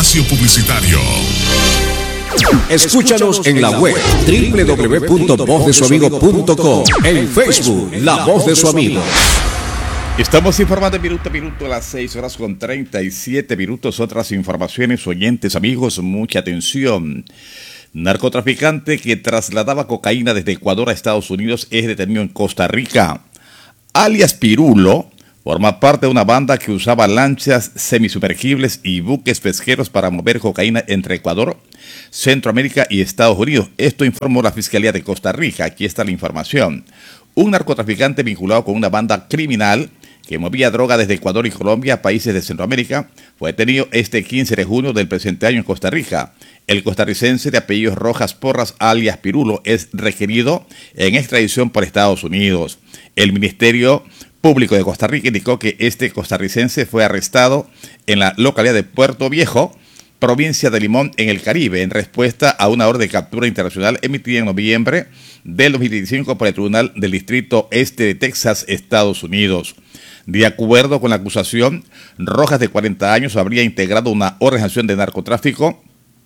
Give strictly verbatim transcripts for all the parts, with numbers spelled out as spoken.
Espacio publicitario. Escúchanos en la web doble u doble u doble u punto voz de su amigo punto com, en Facebook La Voz de su Amigo. Estamos informando minuto a minuto a las seis horas con treinta y siete minutos. Otras informaciones, oyentes, amigos, mucha atención. Narcotraficante que trasladaba cocaína desde Ecuador a Estados Unidos es detenido en Costa Rica. Alias Pirulo forma parte de una banda que usaba lanchas semisumergibles y buques pesqueros para mover cocaína entre Ecuador, Centroamérica y Estados Unidos. Esto informó la Fiscalía de Costa Rica. Aquí está la información. Un narcotraficante vinculado con una banda criminal que movía droga desde Ecuador y Colombia a países de Centroamérica fue detenido este quince de junio del presente año en Costa Rica. El costarricense de apellidos Rojas Porras, alias Pirulo, es requerido en extradición por Estados Unidos. El Ministerio Público de Costa Rica indicó que este costarricense fue arrestado en la localidad de Puerto Viejo, provincia de Limón, en el Caribe, en respuesta a una orden de captura internacional emitida en noviembre del dos mil veinticinco por el Tribunal del Distrito Este de Texas, Estados Unidos. De acuerdo con la acusación, Rojas, de cuarenta años, habría integrado una organización de narcotráfico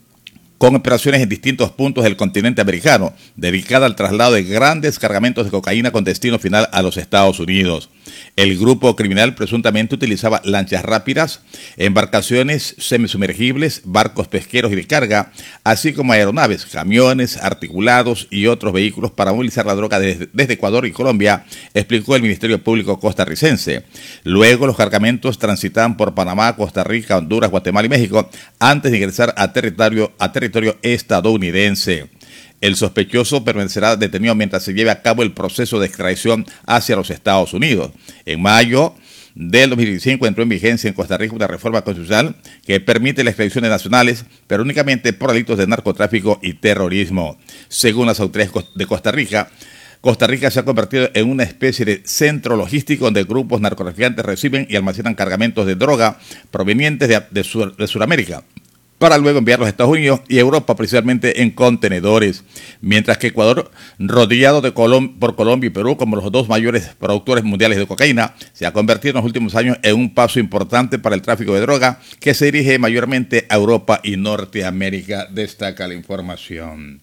con operaciones en distintos puntos del continente americano, dedicada al traslado de grandes cargamentos de cocaína con destino final a los Estados Unidos. El grupo criminal presuntamente utilizaba lanchas rápidas, embarcaciones semisumergibles, barcos pesqueros y de carga, así como aeronaves, camiones, articulados y otros vehículos para movilizar la droga desde, desde Ecuador y Colombia, explicó el Ministerio Público costarricense. Luego los cargamentos transitaban por Panamá, Costa Rica, Honduras, Guatemala y México antes de ingresar a territorio, a territorio estadounidense. El sospechoso permanecerá detenido mientras se lleve a cabo el proceso de extradición hacia los Estados Unidos. En mayo del dos mil veinticinco entró en vigencia en Costa Rica una reforma constitucional que permite las extradiciones nacionales, pero únicamente por delitos de narcotráfico y terrorismo. Según las autoridades de Costa Rica, Costa Rica se ha convertido en una especie de centro logístico donde grupos narcotraficantes reciben y almacenan cargamentos de droga provenientes de, de, Sur, de Sudamérica, para luego enviarlos a Estados Unidos y Europa, principalmente en contenedores. Mientras que Ecuador, rodeado de Colom- por Colombia y Perú como los dos mayores productores mundiales de cocaína, se ha convertido en los últimos años en un paso importante para el tráfico de droga que se dirige mayormente a Europa y Norteamérica, destaca la información.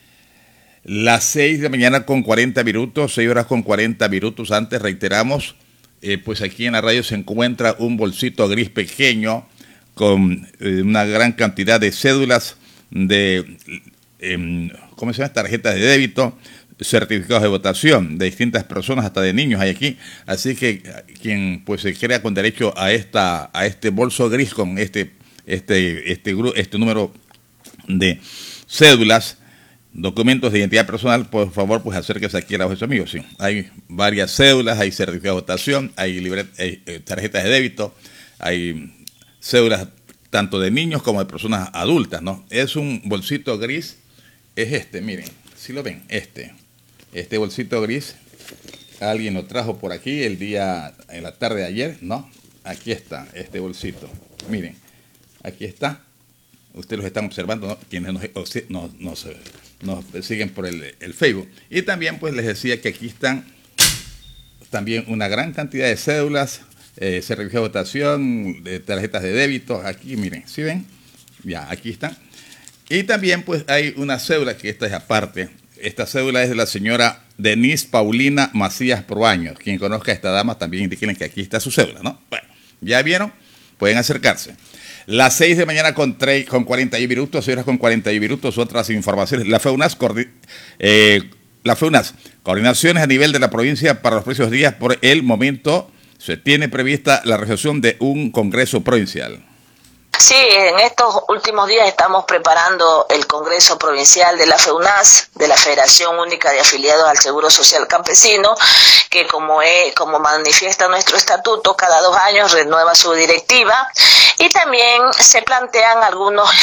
Las seis de la mañana con cuarenta minutos, seis horas con cuarenta minutos. Antes reiteramos, eh, pues aquí en la radio se encuentra un bolsito gris pequeño con eh, una gran cantidad de cédulas, de eh, ¿cómo se llama? Tarjetas de débito, certificados de votación de distintas personas, hasta de niños hay aquí. Así que quien pues se crea con derecho a esta a este bolso gris con este este este este número de cédulas, documentos de identidad personal, por favor, pues acérquese aquí a la voz de sus amigos. Sí, hay varias cédulas, hay certificados de votación, hay, libret, hay eh, tarjetas de débito, hay cédulas tanto de niños como de personas adultas, ¿no? Es un bolsito gris, es este, miren, si lo ven, este, este bolsito gris, alguien lo trajo por aquí el día, en la tarde de ayer, ¿no? Aquí está, este bolsito, miren, aquí está, ustedes los están observando, ¿no? Quienes nos, nos, nos, nos siguen por el, el Facebook. Y también, pues, les decía que aquí están también una gran cantidad de cédulas, Eh, certificado de votación, de tarjetas de débito. Aquí, miren, ¿sí ven? Ya, aquí están. Y también, pues, hay una cédula que esta es aparte. Esta cédula es de la señora Denise Paulina Macías Proaños. Quien conozca a esta dama también indíquenle que aquí está su cédula, ¿no? Bueno, ¿ya vieron? Pueden acercarse. Las seis de mañana con, tres, con cuarenta y uno minutos, seis horas con cuarenta y uno minutos, otras informaciones. La FEUNAS, eh, la FEUNAS, coordinaciones a nivel de la provincia para los próximos días. Por el momento se tiene prevista la realización de un congreso provincial. Sí, en estos últimos días estamos preparando el Congreso Provincial de la FEUNAS, de la Federación Única de Afiliados al Seguro Social Campesino, que como, es, como manifiesta nuestro estatuto, cada dos años renueva su directiva, y también se plantean algunos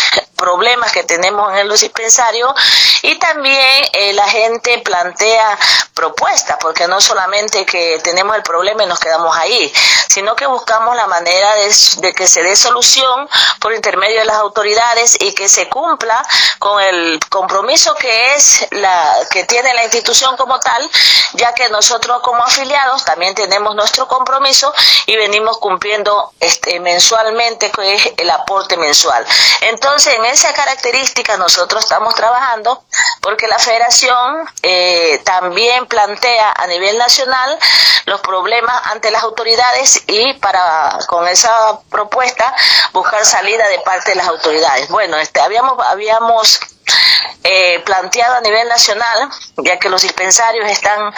problemas que tenemos en los dispensarios, y también eh, la gente plantea propuestas, porque no solamente que tenemos el problema y nos quedamos ahí, sino que buscamos la manera de, de que se dé solución por intermedio de las autoridades y que se cumpla con el compromiso que es la que tiene la institución como tal, ya que nosotros como afiliados también tenemos nuestro compromiso y venimos cumpliendo este mensualmente, que es el aporte mensual. Entonces, en esa característica nosotros estamos trabajando, porque la federación eh, también plantea a nivel nacional los problemas ante las autoridades, y para con esa propuesta buscar salida de parte de las autoridades. Bueno, este habíamos habíamos eh, planteado a nivel nacional, ya que los dispensarios están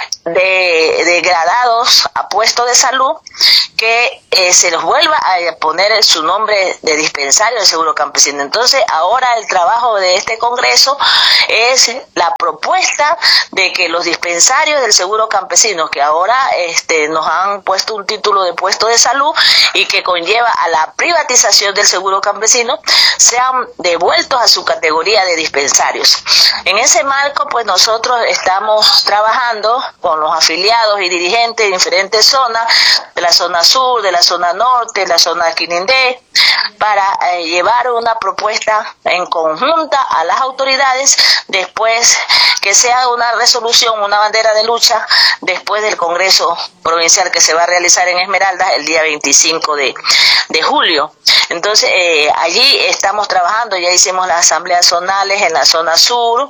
de, degradados a puestos de salud, que eh, se los vuelva a poner su nombre de dispensario del Seguro Campesino. Entonces, ahora el trabajo de este Congreso es la propuesta de que los dispensarios del Seguro Campesino, que ahora este, nos han puesto un título de puesto de salud y que conlleva a la privatización del Seguro Campesino, sean devueltos a su categoría de dispensarios. En ese marco, pues nosotros estamos trabajando con los afiliados y dirigentes de diferentes zonas, de la zona sur, de la zona norte, de la zona de Quinindé, para eh, llevar una propuesta en conjunta a las autoridades, después que sea una resolución, una bandera de lucha, después del Congreso Provincial que se va a realizar en Esmeraldas el día veinticinco de julio. Entonces, eh, allí estamos trabajando, ya hicimos las asambleas zonales en la zona sur,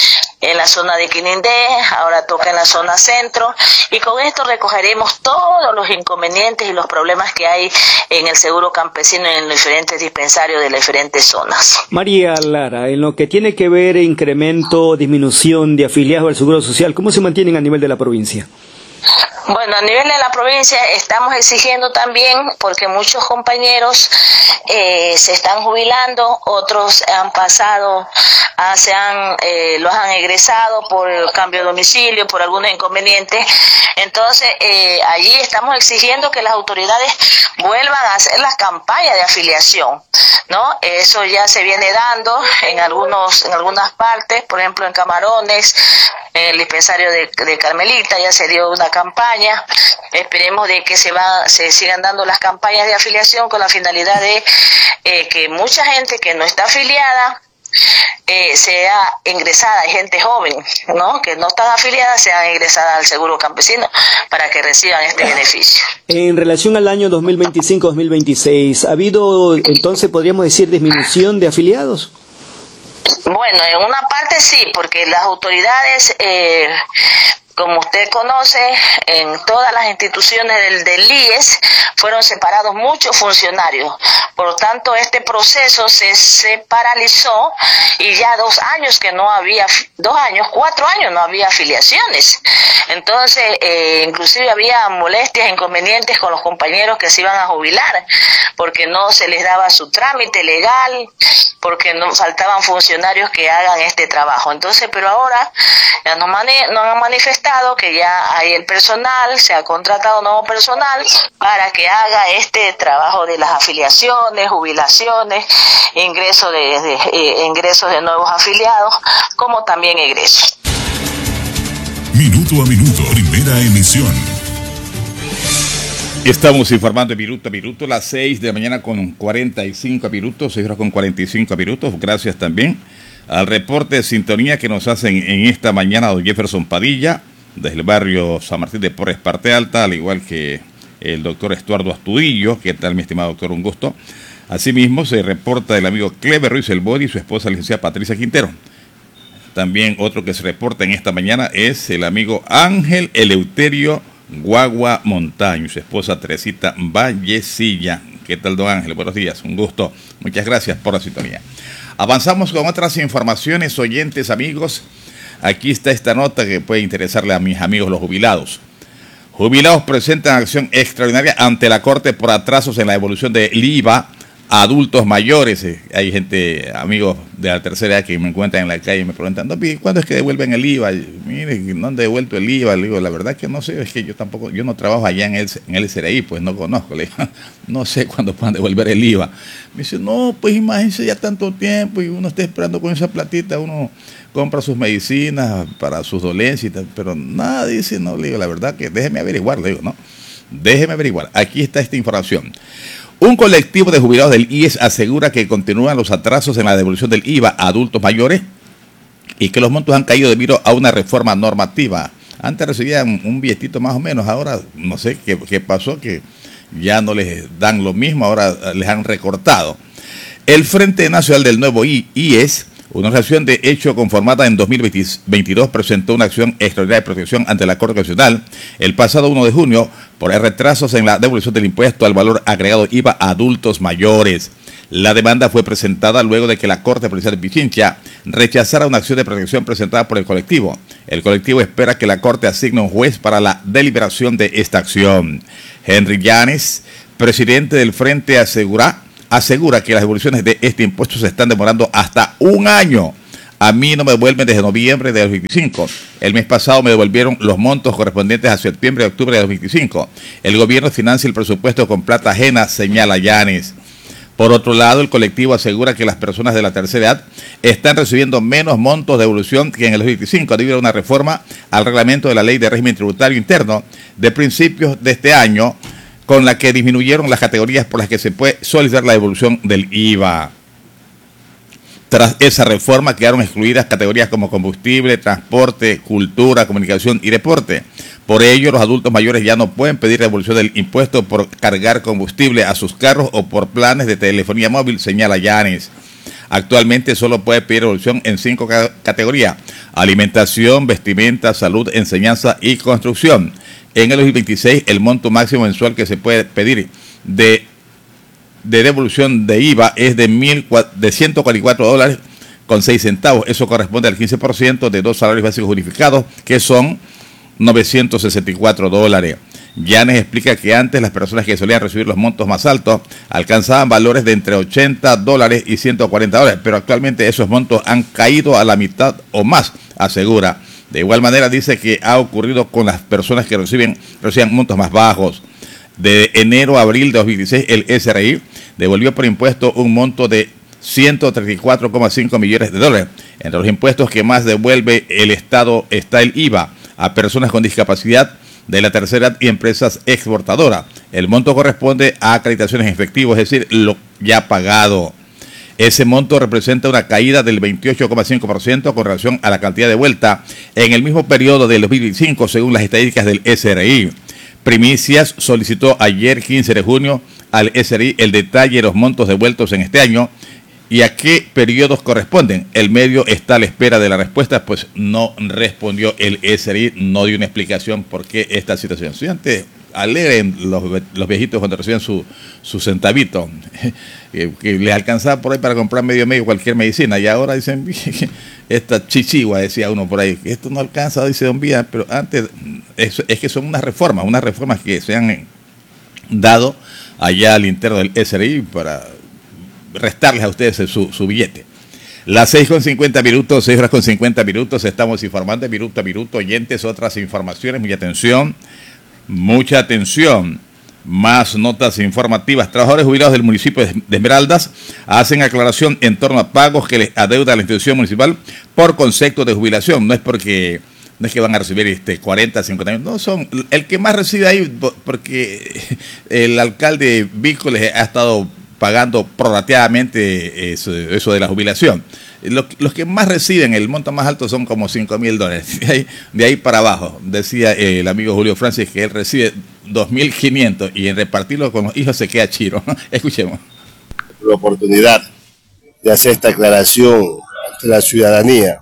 en la zona de Quinindé, ahora toca en la zona centro, y con esto recogeremos todos los inconvenientes y los problemas que hay en el Seguro Campesino en los diferentes dispensarios de las diferentes zonas. María Lara, en lo que tiene que ver incremento, disminución de afiliados al Seguro Social, ¿cómo se mantienen a nivel de la provincia? Bueno, a nivel de la provincia estamos exigiendo también, porque muchos compañeros eh, se están jubilando, otros han pasado, ah, se han, eh, los han egresado por el cambio de domicilio, por algunos inconvenientes. Entonces, eh, allí estamos exigiendo que las autoridades vuelvan a hacer las campañas de afiliación, ¿no? Eso ya se viene dando en algunos, en algunas partes, por ejemplo en Camarones, en el dispensario de, de Carmelita ya se dio una campaña. Esperemos de que se va, se sigan dando las campañas de afiliación con la finalidad de eh, que mucha gente que no está afiliada eh, sea ingresada, hay gente joven, ¿no?, que no están afiliadas, sean ingresadas al Seguro Campesino para que reciban este beneficio. En relación al año dos mil veinticinco dos mil veintiséis, ¿ha habido entonces, podríamos decir, disminución de afiliados? Bueno, en una parte sí, porque las autoridades, eh, como usted conoce, en todas las instituciones del, del I E S fueron separados muchos funcionarios. Por lo tanto, este proceso se, se paralizó y ya dos años que no había, dos años, cuatro años no había afiliaciones. Entonces, eh, inclusive había molestias, inconvenientes con los compañeros que se iban a jubilar, porque no se les daba su trámite legal, porque no faltaban funcionarios que hagan este trabajo. Entonces, pero ahora ya nos, mani nos han manifestado que ya hay el personal, se ha contratado nuevo personal para que haga este trabajo de las afiliaciones, jubilaciones, ingreso de, de eh, ingresos de nuevos afiliados, como también egresos. Minuto a minuto, primera emisión. Estamos informando minuto a minuto, las seis de la mañana con cuarenta y cinco minutos, seis horas con cuarenta y cinco minutos. Gracias también al reporte de sintonía que nos hacen en esta mañana don Jefferson Padilla, desde el barrio San Martín de Porres, Parte Alta, al igual que el doctor Estuardo Astudillo. ¿Qué tal, mi estimado doctor? Un gusto. Asimismo, se reporta el amigo Clever Ruiz El Bodi y su esposa, la licenciada Patricia Quintero. También otro que se reporta en esta mañana es el amigo Ángel Eleuterio Guagua Montaño y su esposa Teresita Vallecilla. ¿Qué tal, don Ángel? Buenos días, un gusto. Muchas gracias por la sintonía. Avanzamos con otras informaciones, oyentes, amigos. Aquí está esta nota que puede interesarle a mis amigos los jubilados. Jubilados presentan acción extraordinaria ante la Corte por atrasos en la devolución del I V A adultos mayores. Hay gente, amigos de la tercera edad que me encuentran en la calle y me preguntan, no, ¿cuándo es que devuelven el I V A? Mire, no han devuelto el I V A. Le digo, la verdad que no sé, es que yo tampoco, yo no trabajo allá en el, en el S R I, pues no conozco. Le digo, no sé cuándo puedan devolver el I V A. Me dice, no, pues imagínense ya tanto tiempo y uno está esperando con esa platita, uno compra sus medicinas para sus dolencias, pero nada dice, no, le digo, la verdad que déjeme averiguar, le digo, no, déjeme averiguar. Aquí está esta información. Un colectivo de jubilados del I E S asegura que continúan los atrasos en la devolución del I V A a adultos mayores y que los montos han caído debido a una reforma normativa. Antes recibían un billetito más o menos, ahora no sé qué, qué pasó, que ya no les dan lo mismo, ahora les han recortado. El Frente Nacional del Nuevo I E S, una organización de hecho conformada en dos mil veintidós, presentó una acción extraordinaria de protección ante la Corte Constitucional el pasado uno de junio por retrasos en la devolución del impuesto al valor agregado I V A a adultos mayores. La demanda fue presentada luego de que la Corte Provincial de Pichincha rechazara una acción de protección presentada por el colectivo. El colectivo espera que la Corte asigne un juez para la deliberación de esta acción. Henry Llanes, presidente del Frente, asegura asegura que las devoluciones de este impuesto se están demorando hasta un año. A mí no me devuelven desde noviembre de dos mil veinticinco. El mes pasado me devolvieron los montos correspondientes a septiembre y octubre de dos mil veinticinco. El gobierno financia el presupuesto con plata ajena, señala Llanes. Por otro lado, el colectivo asegura que las personas de la tercera edad están recibiendo menos montos de devolución que en el dos mil veinticinco debido a una reforma al reglamento de la Ley de Régimen Tributario Interno de principios de este año, con la que disminuyeron las categorías por las que se puede solicitar la devolución del I V A. Tras esa reforma quedaron excluidas categorías como combustible, transporte, cultura, comunicación y deporte. Por ello, los adultos mayores ya no pueden pedir devolución del impuesto por cargar combustible a sus carros o por planes de telefonía móvil, señala Llanes. Actualmente solo puede pedir devolución en cinco categorías: alimentación, vestimenta, salud, enseñanza y construcción. En el dos mil veintiséis, el monto máximo mensual que se puede pedir de, de devolución de I V A es de, mil, de ciento cuarenta y cuatro dólares con seis centavos. Eso corresponde al quince por ciento de dos salarios básicos unificados, que son novecientos sesenta y cuatro dólares. Llanes explica que antes las personas que solían recibir los montos más altos alcanzaban valores de entre ochenta dólares y ciento cuarenta dólares, pero actualmente esos montos han caído a la mitad o más, asegura. De igual manera dice que ha ocurrido con las personas que reciben, reciben montos más bajos. De enero a abril de dos mil dieciséis, el S R I devolvió por impuesto un monto de ciento treinta y cuatro coma cinco millones de dólares. Entre los impuestos que más devuelve el Estado está el I V A a personas con discapacidad de la tercera edad y empresas exportadoras. El monto corresponde a acreditaciones en efectivo, es decir, lo ya pagado. Ese monto representa una caída del veintiocho coma cinco por ciento con relación a la cantidad de vuelta en el mismo periodo del dos mil veinticinco, según las estadísticas del S R I. Primicias solicitó ayer, quince de junio, al S R I el detalle de los montos devueltos en este año y a qué periodos corresponden. El medio está a la espera de la respuesta, pues no respondió el S R I, no dio una explicación por qué esta situación. Si antes alegren los, los viejitos cuando reciben su, su centavito, que, que les alcanzaba por ahí para comprar medio medio cualquier medicina, y ahora dicen, esta chichigua, decía uno por ahí, que esto no alcanza, dice Don Vía, pero antes, es, es que son unas reformas, unas reformas que se han dado allá al interno del S R I para restarles a ustedes su, su billete. Las seis con cincuenta minutos, seis horas con cincuenta minutos, estamos informando de minuto a minuto, oyentes, otras informaciones, mucha atención, mucha atención, más notas informativas. Trabajadores jubilados del municipio de Esmeraldas hacen aclaración en torno a pagos que les adeuda la institución municipal por concepto de jubilación. No es porque, no es que van a recibir este cuarenta, cincuenta años, no, son el que más reside ahí, porque el alcalde Vico les ha estado pagando prorrateadamente eso, eso de la jubilación. Los, los que más reciben, el monto más alto son como cinco mil dólares. De ahí, de ahí para abajo, decía eh, el amigo Julio Francis que él recibe dos mil quinientos y en repartirlo con los hijos se queda chiro. Escuchemos. La oportunidad de hacer esta aclaración ante la ciudadanía.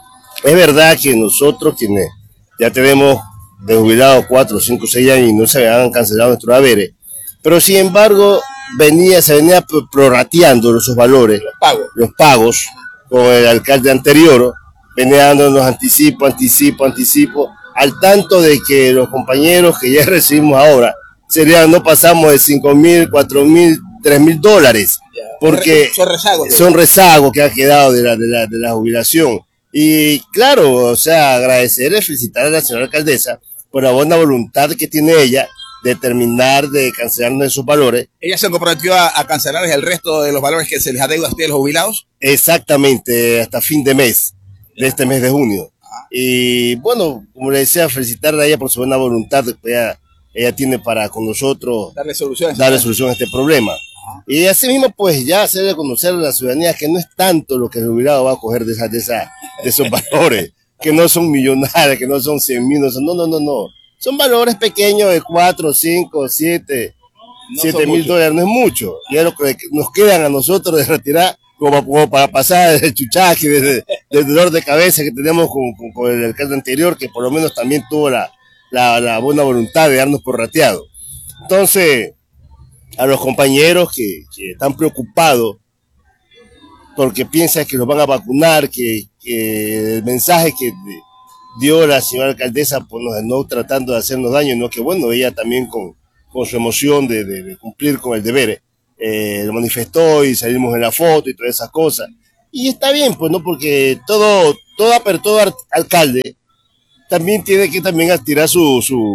Es verdad que nosotros, quienes ya tenemos de jubilados cuatro, cinco, seis años y no se han cancelado nuestros haberes, pero sin embargo venía, se venía prorrateando esos valores, los pagos, los pagos con el alcalde anterior, venía dándonos anticipo, anticipo, anticipo, al tanto de que los compañeros que ya recibimos ahora, serían, no pasamos de cinco mil, cuatro mil, tres mil dólares, porque son rezagos, son rezagos que ha quedado de la, de la, de la jubilación. Y claro, o sea, agradecer y felicitar a la señora alcaldesa por la buena voluntad que tiene ella de terminar de cancelarnos esos valores. ¿Ella se comprometió a, a cancelarles el resto de los valores que se les adeuda a ustedes los jubilados? Exactamente, hasta fin de mes, de este mes de junio. Y bueno, como le decía, felicitarla a ella por su buena voluntad que ella, ella tiene para con nosotros darle solución, darle solución a este problema. Y así mismo, pues ya hacerle conocer a la ciudadanía que no es tanto lo que el jubilado va a coger de, esa, de, esa, de esos valores, que no son millonarios, que no son cien mil, no, son, no, no, no, no. Son valores pequeños de cuatro, cinco, siete, siete mil dólares, no es mucho. Y es lo que nos quedan a nosotros de retirar como, como para pasar el chuchaque, del de dolor de cabeza que tenemos con, con, con el alcalde anterior, que por lo menos también tuvo la, la, la buena voluntad de darnos por rateado. Entonces, a los compañeros que, que están preocupados porque piensan que los van a vacunar, que, que el mensaje que dio la señora alcaldesa, pues no, no tratando de hacernos daño, no que bueno, ella también con, con su emoción de, de, de cumplir con el deber, eh, lo manifestó y salimos en la foto y todas esas cosas. Y está bien, pues no, porque todo, todo, pero todo alcalde también tiene que también tirar su, su,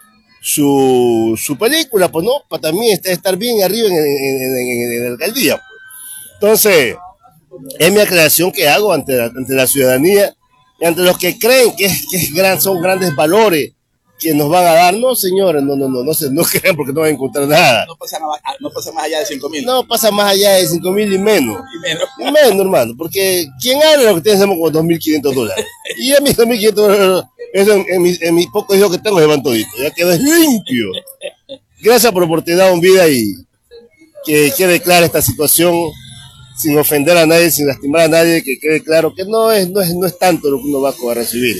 su, su película, pues no, para también estar, estar bien arriba en, en, en, en, en la alcaldía. Pues. Entonces, es mi aclaración que hago ante la, ante la ciudadanía y ante los que creen que, es, que es gran, son grandes valores que nos van a dar. No, señores, no, no, no, no, se, no crean porque no van a encontrar nada. No pasa, no pasa más allá de cinco mil. No pasa más allá de cinco mil y menos. Y menos. Y menos, hermano, porque ¿quién habla de lo que tenemos con dos mil quinientos dólares? Y a mis dos mil quinientos dólares, eso en, en, mis, en mis pocos hijos que tengo, se van toditos. Ya quedó limpio. Gracias por la oportunidad, don Vida, y que quede clara esta situación, sin ofender a nadie, sin lastimar a nadie, que quede claro que no es, no es, no es tanto lo que uno va a recibir.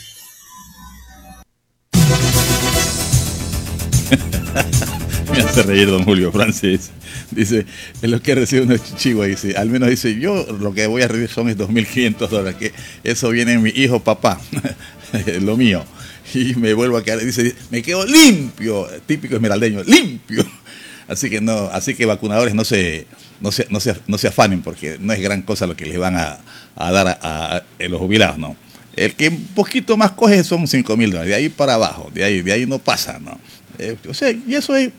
Me hace reír don Julio Francis. Dice, es lo que recibe una chichigua. Dice, al menos dice, yo lo que voy a recibir son dos mil quinientos dólares, que eso viene en mi hijo papá, lo mío. Y me vuelvo a quedar, dice, me quedo limpio, típico esmeraldeño, limpio. Así que no, así que vacunadores no se, no se, no se, no se afanen, porque no es gran cosa lo que les van a, a dar a, a, a los jubilados, ¿no? El que un poquito más coge son cinco mil dólares, de ahí para abajo, de ahí, de ahí no pasa, ¿no? Eh, o sea, y eso es,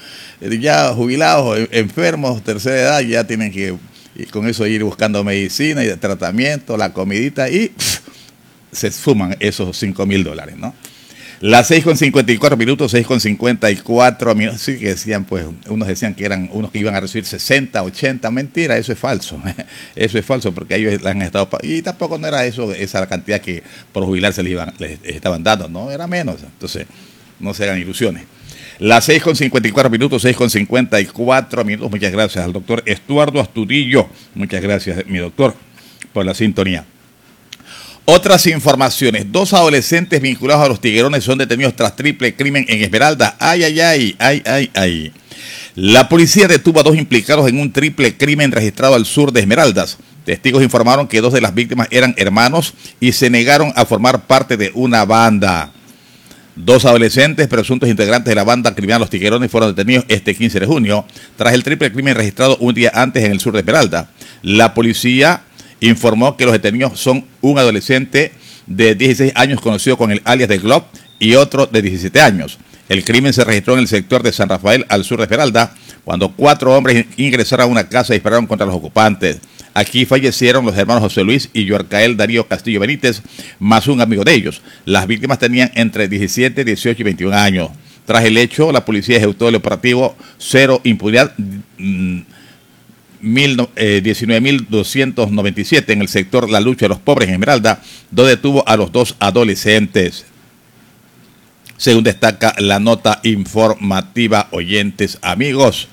ya jubilados, enfermos, tercera edad, ya tienen que, y con eso ir buscando medicina y tratamiento, la comidita, y pff, se suman esos cinco mil dólares, ¿no? Las seis con cincuenta y cuatro minutos, seis con cincuenta y cuatro minutos, sí que decían, pues, unos decían que eran unos que iban a recibir sesenta, ochenta, mentira, eso es falso, eso es falso, porque ellos han estado, y tampoco no era eso, esa cantidad que por jubilarse les, iban, les estaban dando, no, era menos, entonces, no se hagan ilusiones. Las seis con cincuenta y cuatro minutos, seis con cincuenta y cuatro minutos, muchas gracias al doctor Estuardo Astudillo, muchas gracias, mi doctor, por la sintonía. Otras informaciones, dos adolescentes vinculados a los tiguerones son detenidos tras triple crimen en Esmeralda. Ay, ay, ay, ay, ay, ay. La policía detuvo a dos implicados en un triple crimen registrado al sur de Esmeraldas. Testigos informaron que dos de las víctimas eran hermanos y se negaron a formar parte de una banda. Dos adolescentes, presuntos integrantes de la banda criminal Los Tiguerones, fueron detenidos este quince de junio tras el triple crimen registrado un día antes en el sur de Esmeralda. La policía informó que los detenidos son un adolescente de dieciséis años conocido con el alias de Glob y otro de diecisiete años. El crimen se registró en el sector de San Rafael, al sur de Esmeralda, cuando cuatro hombres ingresaron a una casa y dispararon contra los ocupantes. Aquí fallecieron los hermanos José Luis y Yorcael Darío Castillo Benítez, más un amigo de ellos. Las víctimas tenían entre diecisiete, dieciocho y veintiún años. Tras el hecho, la policía ejecutó el operativo Cero Impunidad mmm, diecinueve mil doscientos noventa y siete en el sector La Lucha de los Pobres en Esmeralda, donde detuvo a los dos adolescentes. Según destaca la nota informativa, oyentes amigos,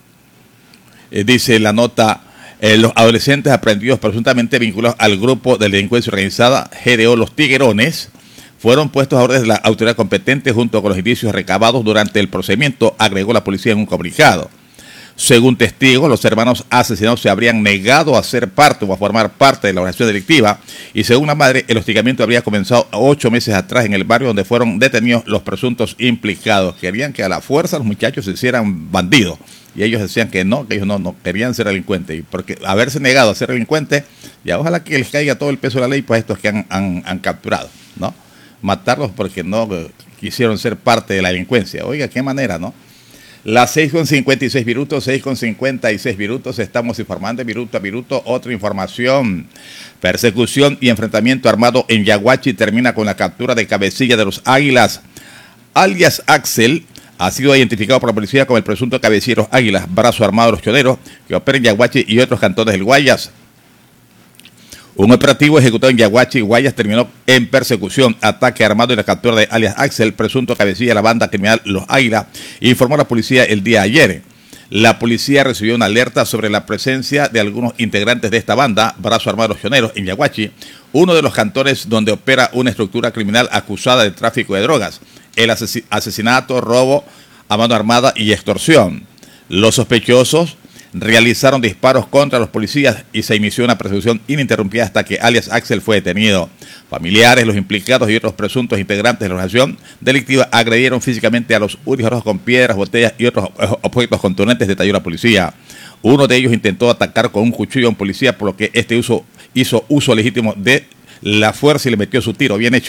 eh, dice la nota, eh, los adolescentes aprendidos presuntamente vinculados al grupo de delincuencia organizada G D O Los Tiguerones fueron puestos a orden de la autoridad competente junto con los indicios recabados durante el procedimiento, agregó la policía en un comunicado. Según testigos, los hermanos asesinados se habrían negado a ser parte o a formar parte de la organización delictiva y según la madre, el hostigamiento habría comenzado ocho meses atrás en el barrio donde fueron detenidos los presuntos implicados. Querían que a la fuerza los muchachos se hicieran bandidos y ellos decían que no, que ellos no, no querían ser delincuentes, y porque haberse negado a ser delincuentes, ya ojalá que les caiga todo el peso de la ley pues estos que han, han, han capturado, ¿no? Matarlos porque no quisieron ser parte de la delincuencia. Oiga, qué manera, ¿no? Las seis con cincuenta y seis minutos, seis con cincuenta y seis minutos, estamos informando de minuto a minuto. Otra información: persecución y enfrentamiento armado en Yaguachi termina con la captura de cabecilla de los Águilas. Alias Axel ha sido identificado por la policía como el presunto cabecilla de los Águilas, brazo armado de los choneros que opera en Yaguachi y otros cantones del Guayas. Un operativo ejecutado en Yaguachi y Guayas terminó en persecución, ataque armado y la captura de alias Axel, presunto cabecilla de la banda criminal Los Águilas, informó la policía el día de ayer. La policía recibió una alerta sobre la presencia de algunos integrantes de esta banda, brazo armado de los choneros, en Yaguachi, uno de los cantones donde opera una estructura criminal acusada de tráfico de drogas, el ases- asesinato, robo a mano armada y extorsión. Los sospechosos realizaron disparos contra los policías y se inició una persecución ininterrumpida hasta que alias Axel fue detenido. Familiares, los implicados y otros presuntos integrantes de la organización delictiva agredieron físicamente a los únicos con piedras, botellas y otros objetos contundentes, detalló la policía. Uno de ellos intentó atacar con un cuchillo a un policía, por lo que este uso, hizo uso legítimo de la fuerza y le metió su tiro. Bien hecho.